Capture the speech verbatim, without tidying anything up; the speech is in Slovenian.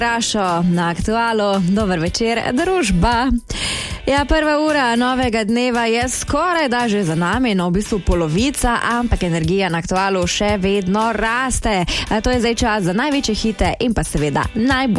Rašo na Aktualu, dober večer, družba. Ja, prva ura novega dneva je skoraj da že za nami, no v bistvu polovica, ampak energija na Aktualu še vedno raste. A to je zdaj čas za največje hite in pa seveda najbolj